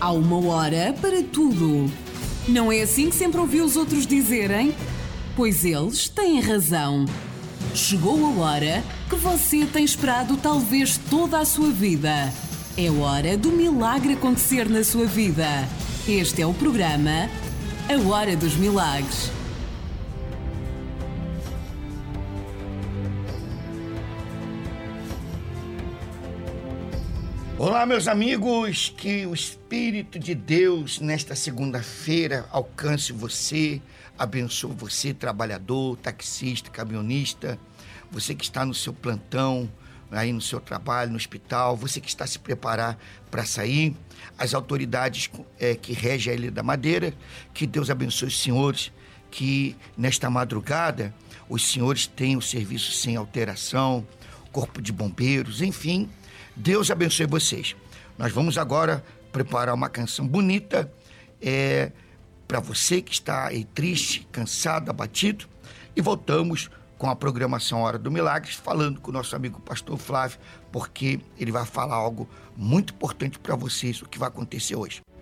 Há uma hora para tudo. Não é assim que sempre ouvi os outros dizerem? Pois eles têm razão. Chegou a hora que você tem esperado talvez toda a sua vida. É hora do milagre acontecer na sua vida. Este é o programa A Hora dos Milagres. Olá, meus amigos, que o Espírito de Deus nesta segunda-feira alcance você, abençoe você, trabalhador, taxista, caminhonista, você que está no seu plantão, aí no seu trabalho, no hospital, você que está se preparar para sair, as autoridades que regem a Ilha da Madeira, que Deus abençoe os senhores, que nesta madrugada os senhores tenham o serviço sem alteração, corpo de bombeiros, enfim, Deus abençoe vocês. Nós vamos agora preparar uma canção bonita para você que está aí triste, cansado, abatido, e voltamos com a programação Hora do Milagres, falando com o nosso amigo pastor Flávio, porque ele vai falar algo muito importante para vocês, o que vai acontecer hoje.